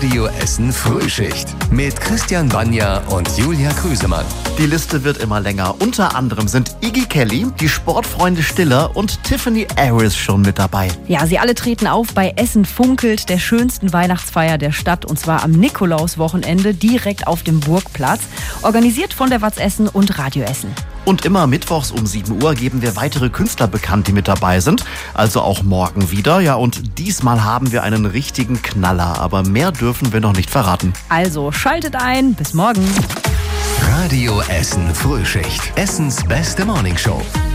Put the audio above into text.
Radio Essen Frühschicht mit Christian Banja und Julia Krüsemann. Die Liste wird immer länger. Unter anderem sind Iggy Kelly, die Sportfreunde Stiller und Tiffany Harris schon mit dabei. Ja, sie alle treten auf bei Essen funkelt, der schönsten Weihnachtsfeier der Stadt, und zwar am Nikolauswochenende direkt auf dem Burgplatz, organisiert von der Watz Essen und Radio Essen. Und immer mittwochs um 7 Uhr geben wir weitere Künstler bekannt, die mit dabei sind. Also auch morgen wieder. Ja, und diesmal haben wir einen richtigen Knaller. Aber mehr dürfen wir noch nicht verraten. Also schaltet ein. Bis morgen. Radio Essen Frühschicht. Essens beste Morningshow.